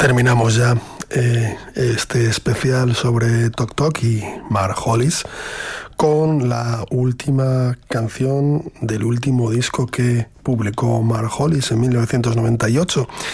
Terminamos ya este especial sobre Toc Toc y Margolis con la última canción del último disco que publicó Margolis en 1998.